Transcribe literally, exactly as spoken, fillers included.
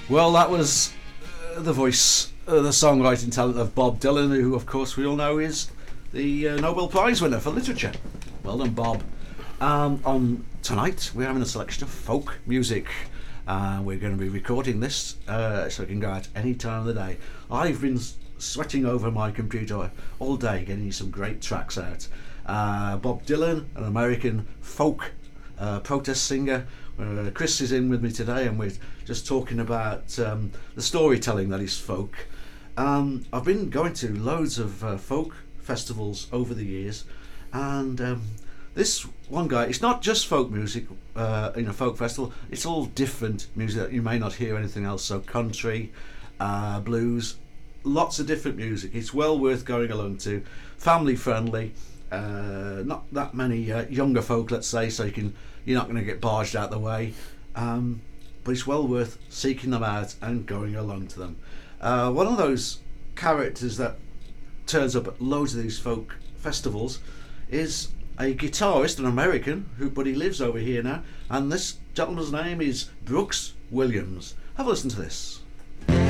Well, that was uh, the voice, uh, the songwriting talent of Bob Dylan, who, of course, we all know is the uh, Nobel Prize winner for literature. Well done, Bob. Um, on tonight, we're having a selection of folk music. Uh, we're going to be recording this uh, so it can go out any time of the day. I've been sweating over my computer all day getting some great tracks out. Uh, Bob Dylan, an American folk uh, protest singer. Uh, Chris is in with me today, and we're just talking about um, the storytelling that is folk. Um, I've been going to loads of uh, folk festivals over the years, and um, this one guy, it's not just folk music uh, in a folk festival, it's all different music that you may not hear anything else. So country, uh, blues, lots of different music. It's well worth going along to. Family friendly, uh, not that many uh, younger folk, let's say, so you can you're not going to get barged out the way, um, but it's well worth seeking them out and going along to them. Uh, one of those characters that turns up at loads of these folk festivals is a guitarist, an American, who but he lives over here now, and this gentleman's name is Brooks Williams. Have a listen to this.